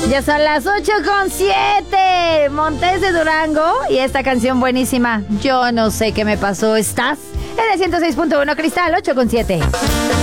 Ya son las 8:07. Montes de Durango y esta canción buenísima. Yo no sé qué me pasó. ¿Estás? En el 106.1 Cristal, 8:07.